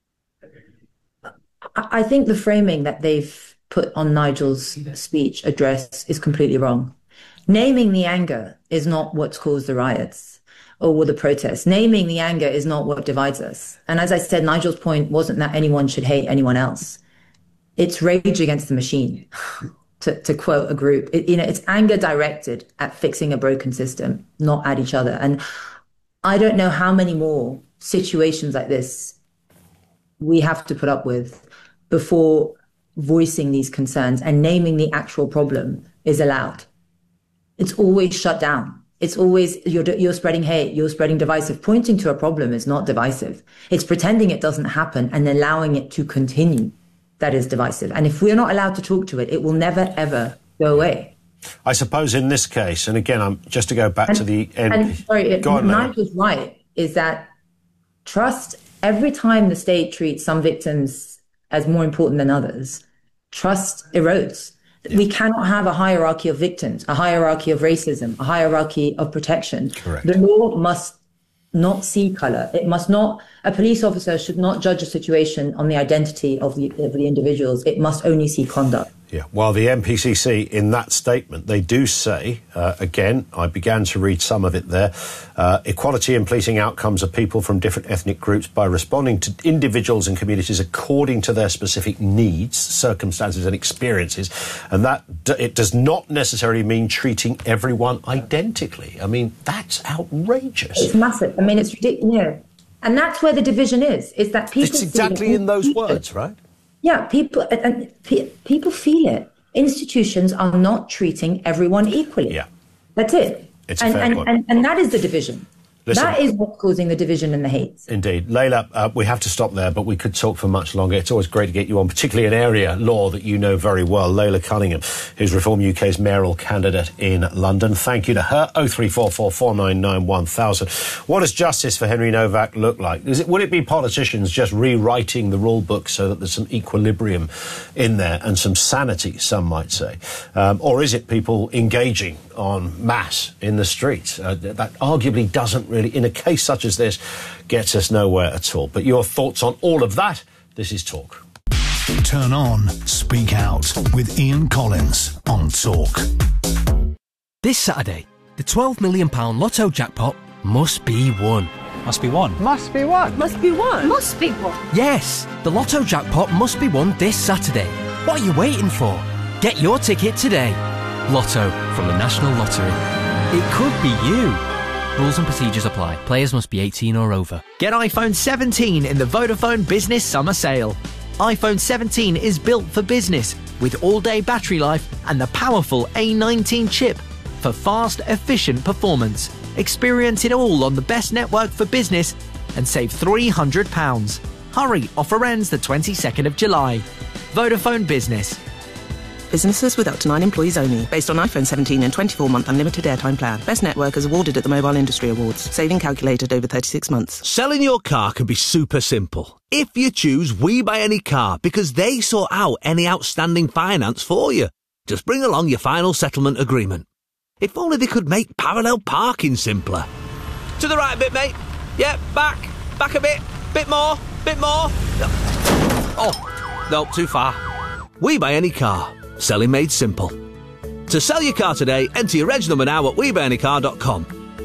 I think the framing that they've put on Nigel's speech address is completely wrong. Naming the anger is not what's caused the riots or the protests. Naming the anger is not what divides us. And as I said, Nigel's point wasn't that anyone should hate anyone else. It's rage against the machine. To, to quote a group, it, you know, it's anger directed at fixing a broken system, not at each other. And I don't know how many more situations like this we have to put up with before voicing these concerns and naming the actual problem is allowed. It's always shut down. It's always, you're, you're spreading hate, you're spreading divisive. Pointing to a problem is not divisive. It's pretending it doesn't happen and allowing it to continue. That is divisive. And if we're not allowed to talk to it, it will never, ever go away. I suppose in this case, and again, I'm just to go back and, to the end. And sorry, go on, Nigel's right, is that trust, every time the state treats some victims as more important than others, trust erodes. Yeah. We cannot have a hierarchy of victims, a hierarchy of racism, a hierarchy of protection. Correct. The law must not see colour. It must not, a police officer should not judge a situation on the identity of the, of the individuals. It must only see conduct. Yeah, well, the N P C C, in that statement, they do say, uh, again, I began to read some of it there, uh, equality in policing outcomes of people from different ethnic groups by responding to individuals and communities according to their specific needs, circumstances and experiences. And that d- it does not necessarily mean treating everyone identically. I mean, that's outrageous. It's massive. I mean, it's ridiculous. You know, and that's where the division is, is that people... It's exactly in those words, right? Yeah, people and, and pe- people feel it. Institutions are not treating everyone equally. Yeah, that's it. It's a and, fair and, point. and, and that is the division. Listen, that is what's causing the division and the hate. Indeed. Layla, uh, we have to stop there, but we could talk for much longer. It's always great to get you on, particularly an area, law, that you know very well. Layla Cunningham, who's Reform U K's mayoral candidate in London. Thank you to her. oh three four four, four nine nine, one thousand. What does justice for Henry Novak look like? Is it, would it be politicians just rewriting the rule book so that there's some equilibrium in there and some sanity, some might say? Um, or is it people engaging en masse in the streets? Uh, that arguably doesn't really, in a case such as this, gets us nowhere at all. But your thoughts on all of that? This is Talk. Turn on, speak out with Ian Collins on Talk. This Saturday, the twelve million pounds Lotto jackpot must be won. Must be won. Must be won. Must be won. Must be won. Yes, the Lotto jackpot must be won this Saturday. What are you waiting for? Get your ticket today. Lotto from the National Lottery. It could be you. Rules and procedures apply. Players must be eighteen or over. Get iPhone seventeen in the Vodafone Business Summer Sale. iPhone seventeen is built for business with all-day battery life and the powerful A nineteen chip for fast, efficient performance. Experience it all on the best network for business and save three hundred pounds. Hurry, offer ends the twenty-second of July. Vodafone Business. Businesses with up to nine employees only. Based on iPhone seventeen and twenty-four month unlimited airtime plan. Best network is awarded at the Mobile Industry Awards. Saving calculated over thirty-six months. Selling your car can be super simple if you choose We Buy Any Car, because they sort out any outstanding finance for you. Just bring along your final settlement agreement. If only they could make parallel parking simpler. To the right a bit, mate. Yeah, back. Back a bit. Bit more. Bit more. Oh, no, too far. We Buy Any Car. Selling made simple. To sell your car today, enter your reg number now at we buy any car dot com.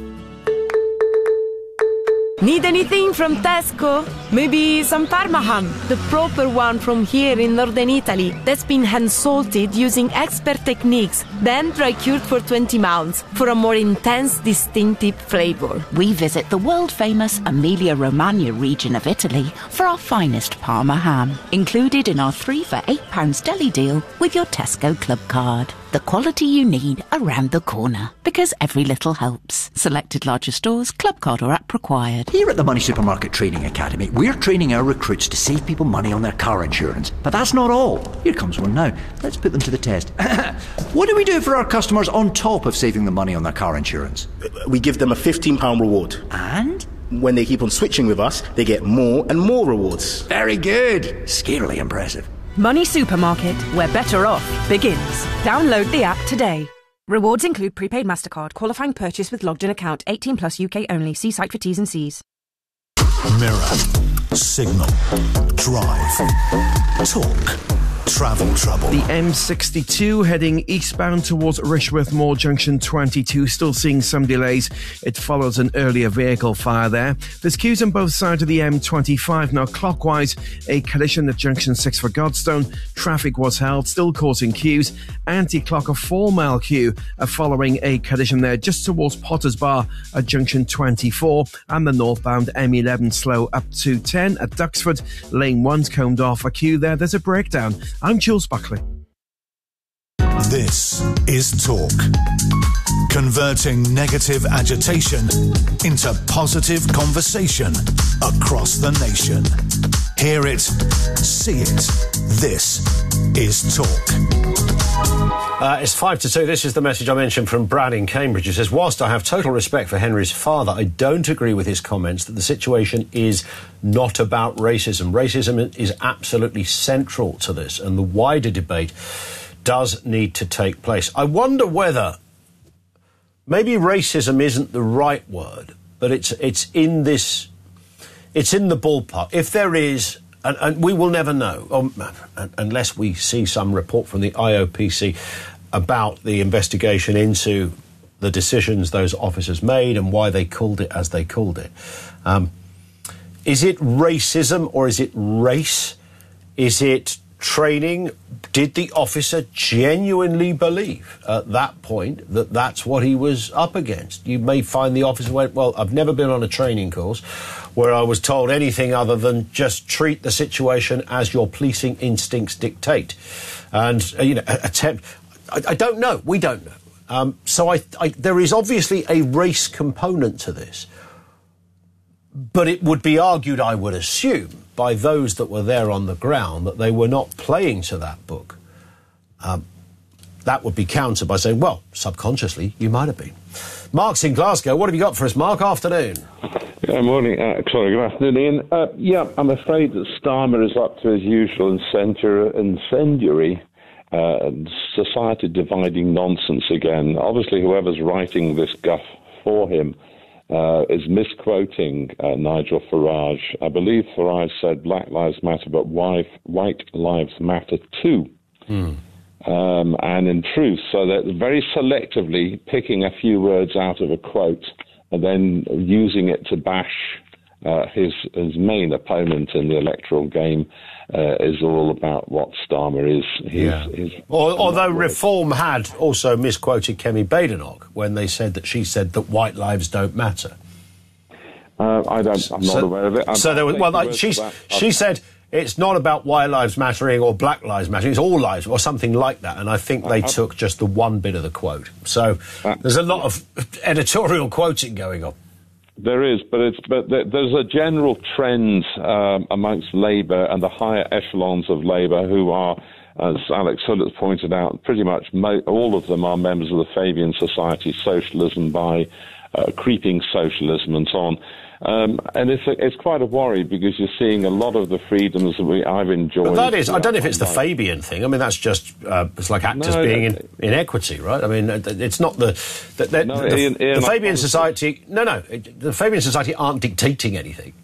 Need anything from Tesco? Maybe some Parma ham, the proper one from here in northern Italy, that's been hand-salted using expert techniques, then dry-cured for twenty months for a more intense, distinctive flavour. We visit the world-famous Emilia-Romagna region of Italy for our finest Parma ham, included in our three for eight pounds deli deal with your Tesco Club card. The quality you need around the corner, because every little helps. Selected larger stores, club card or app required. Here at the Money Supermarket Training Academy, we're training our recruits to save people money on their car insurance. But that's not all. Here comes one now. Let's put them to the test. What do we do for our customers on top of saving them money on their car insurance? We give them a fifteen pounds reward. And? When they keep on switching with us, they get more and more rewards. Very good. Scarily impressive. Money Supermarket, where better off begins. Download the app today. Rewards include prepaid MasterCard, qualifying purchase with logged in account, eighteen plus U K only. See site for T's and C's. Mirror, signal, drive, talk, travel trouble. The M sixty-two heading eastbound towards Rishworth Mall Junction twenty-two, still seeing some delays. It follows an earlier vehicle fire there. There's queues on both sides of the M twenty-five. Now clockwise, a collision at Junction six for Godstone. Traffic was held, still causing queues. Anti-clock a four-mile queue uh, following a collision there just towards Potter's Bar at Junction twenty-four. And the northbound M eleven slow up to ten at Duxford. Lane one's combed off a queue there. There's a breakdown. I'm Jules Buckley. This is Talk. Converting negative agitation into positive conversation across the nation. Hear it, see it. This is Talk. Uh, it's five to two. This is the message I mentioned from Brad in Cambridge. It says, whilst I have total respect for Henry's father, I don't agree with his comments that the situation is not about racism. Racism is absolutely central to this, and the wider debate does need to take place. I wonder whether maybe racism isn't the right word, but it's it's in this, it's in the ballpark. If there is and, and we will never know, um, unless we see some report from the I O P C about the investigation into the decisions those officers made and why they called it as they called it. Um, is it racism or is it race? Is it training? Did the officer genuinely believe at that point that that's what he was up against? You may find the officer went, well, I've never been on a training course where I was told anything other than just treat the situation as your policing instincts dictate. And, uh, you know, attempt... I, I don't know. We don't know. Um, so I, I, there is obviously a race component to this. But it would be argued, I would assume, by those that were there on the ground that they were not playing to that book. Um, that would be countered by saying, well, subconsciously, you might have been. Mark's in Glasgow. What have you got for us, Mark? Afternoon. Good morning. Uh, sorry, good afternoon, Ian. Uh, yeah, I'm afraid that Starmer is up to his usual incendiary, incendiary uh, society-dividing nonsense again. Obviously, whoever's writing this guff for him Uh, is misquoting uh, Nigel Farage. I believe Farage said Black Lives Matter, but white, white Lives Matter too. Mm. Um, and in truth, so they're very selectively picking a few words out of a quote and then using it to bash uh, his, his main opponent in the electoral game uh, is all about what Starmer is. His, yeah. his or, although Reform had also misquoted Kemi Badenoch when they said that she said that white lives don't matter. Uh, I don't. I'm not so, aware of it. I'm so there was. Well, like, she she said it's not about white lives mattering or black lives mattering. It's all lives or something like that. And I think they uh, took just the one bit of the quote. So uh, there's a lot of editorial quoting going on. There is, but it's but there's a general trend um, amongst Labour and the higher echelons of Labour who are, as Alex Hull has pointed out, pretty much mo- all of them are members of the Fabian Society, socialism by uh, creeping socialism and so on. Um, and it's a, it's quite a worry because you're seeing a lot of the freedoms that we, I've enjoyed. But that is, I don't know if it's the Fabian thing. I mean, that's just, uh, it's like actors no, being in, in equity, right? I mean, it's not the... the, the, no, the, Ian, Ian, the Fabian Society... No, no, the Fabian Society aren't dictating anything.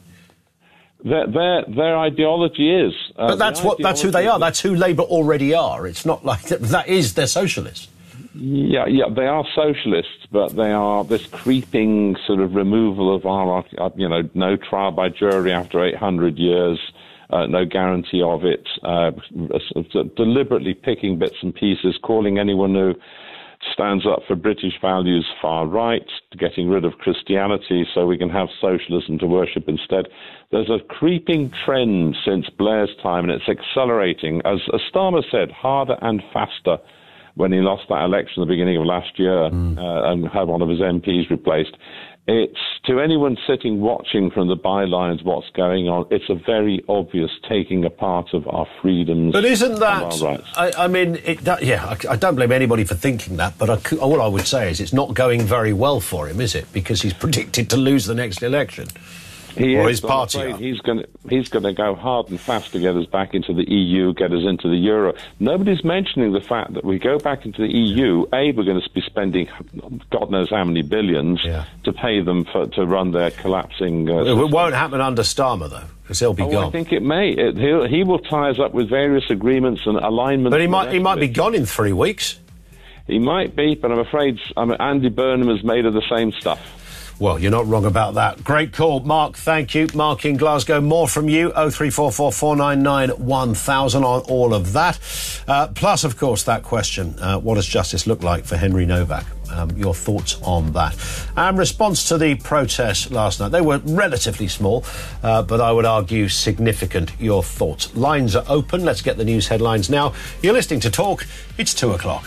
Their, their, their ideology is... Uh, but that's what that's who they are. That's who Labour already are. It's not like... That is, they're socialists. Yeah, yeah, they are socialists, but they are this creeping sort of removal of our, you know, no trial by jury after eight hundred years, uh, no guarantee of it, uh, deliberately picking bits and pieces, calling anyone who stands up for British values far right, getting rid of Christianity so we can have socialism to worship instead. There's a creeping trend since Blair's time, and it's accelerating. As, as Starmer said, harder and faster. When he lost that election at the beginning of last year mm. uh, and had one of his M Ps replaced. It's, to anyone sitting watching from the bylines what's going on, it's a very obvious taking apart of our freedoms. But isn't that... and our rights. I, I mean, it, that, yeah, I, I don't blame anybody for thinking that, but I, all I would say is it's not going very well for him, is it? Because he's predicted to lose the next election. He or is, his party. He's going he's going to go hard and fast to get us back into the E U, get us into the euro. Nobody's mentioning the fact that we go back into the E U. A, we're going to be spending God knows how many billions yeah. to pay them for, to run their collapsing. Uh, it system. Won't happen under Starmer though, because he'll be oh, gone. I think it may. It, he'll, he will tie us up with various agreements and alignments. But he might he might be gone in three weeks. He might be, but I'm afraid I mean, Andy Burnham is made of the same stuff. Well, you're not wrong about that. Great call, Mark. Thank you. Mark in Glasgow. More from you. oh three four four, four nine nine, one thousand on all of that. Uh, plus, of course, that question, uh, what does justice look like for Henry Novak? Um, your thoughts on that. And response to the protests last night. They were relatively small, uh, but I would argue significant. Your thoughts. Lines are open. Let's get the news headlines now. You're listening to Talk. It's two o'clock.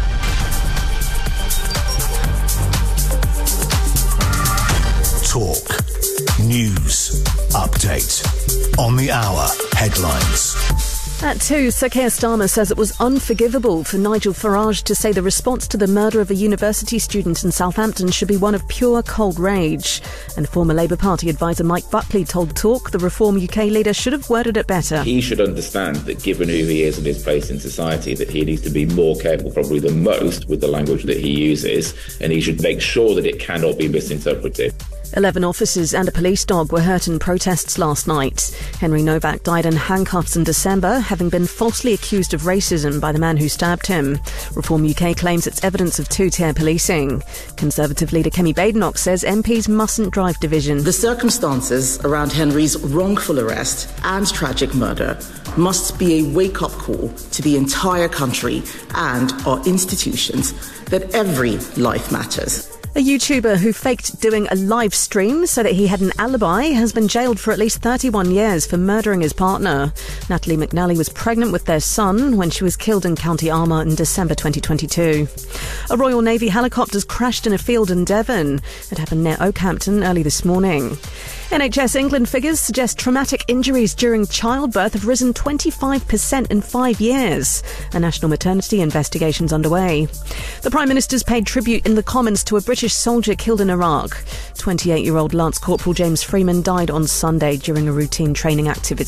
Talk. News. Update. On the hour. Headlines. At two, Sir Keir Starmer says it was unforgivable for Nigel Farage to say the response to the murder of a university student in Southampton should be one of pure cold rage. And former Labour Party advisor Mike Buckley told Talk the Reform U K leader should have worded it better. He should understand that given who he is and his place in society, that he needs to be more careful probably than most with the language that he uses, and he should make sure that it cannot be misinterpreted. Eleven officers and a police dog were hurt in protests last night. Henry Novak died in handcuffs in December, having been falsely accused of racism by the man who stabbed him. Reform U K claims it's evidence of two-tier policing. Conservative leader Kemi Badenoch says M Ps mustn't drive division. The circumstances around Henry's wrongful arrest and tragic murder must be a wake-up call to the entire country and our institutions that every life matters. A YouTuber who faked doing a live stream so that he had an alibi has been jailed for at least thirty-one years for murdering his partner. Natalie McNally was pregnant with their son when she was killed in County Armagh in December twenty twenty-two. A Royal Navy helicopter crashed in a field in Devon. It happened near Oakhampton early this morning. N H S England figures suggest traumatic injuries during childbirth have risen twenty-five percent in five years. A national maternity investigation's underway. The Prime Minister's paid tribute in the Commons to a British soldier killed in Iraq. twenty-eight-year-old Lance Corporal James Freeman died on Sunday during a routine training activity.